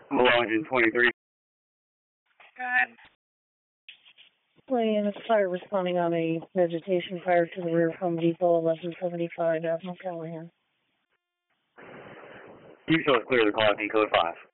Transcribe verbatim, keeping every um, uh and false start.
Belonging twenty-three. Go ahead. William, it's fire responding on a vegetation fire to the rear of Home Depot, eleven seventy-five Admiral Callahan. You show us clear the call, I think code five.